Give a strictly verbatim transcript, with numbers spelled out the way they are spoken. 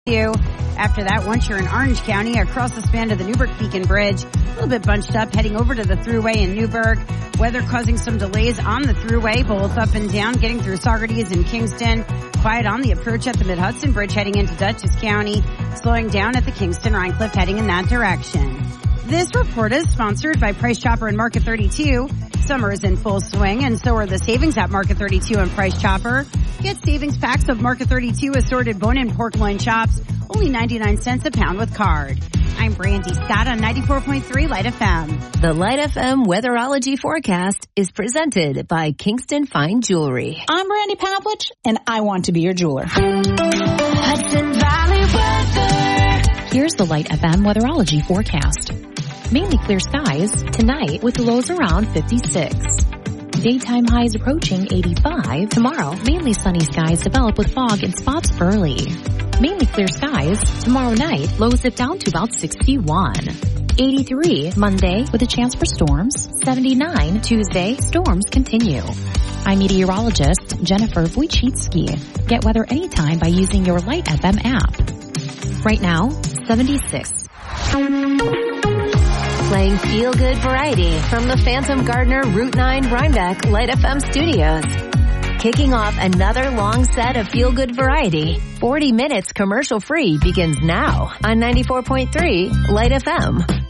You. After that, once you're in Orange County, across the span of the Newburgh Beacon Bridge, a little bit bunched up, heading over to the Thruway in Newburgh. Weather causing some delays on the Thruway, both up and down, getting through Saugerties and Kingston. Quiet on the approach at the Mid-Hudson Bridge, heading into Dutchess County. Slowing down at the Kingston-Rhinecliff, heading in that direction. This report is sponsored by Price Chopper and Market thirty-two. Summer is in full swing, and so are the savings at Market thirty-two and Price Chopper. Get savings packs of Market thirty-two assorted bone-in pork loin chops, only ninety-nine cents a pound with card. I'm Brandy Scott on ninety-four point three Light F M. The Light F M weatherology forecast is presented by Kingston Fine Jewelry. I'm Brandy Pavlich, and I want to be your jeweler. Hudson Valley weather. Here's the Light F M weatherology forecast. Mainly clear skies tonight with lows around fifty-six. Daytime highs approaching eighty-five. Tomorrow, mainly sunny skies develop with fog in spots early. Mainly clear skies. Tomorrow night, lows dip down to about sixty-one. eighty-three Monday with a chance for storms. seventy-nine Tuesday, storms continue. I'm meteorologist Jennifer Wojcicki. Get weather anytime by using your Light F M app. Right now, seventy-six. Playing feel-good variety from the Phantom Gardener Route nine Rhinebeck Light F M studios. Kicking off another long set of feel-good variety. forty minutes commercial-free begins now on ninety-four point three Light F M.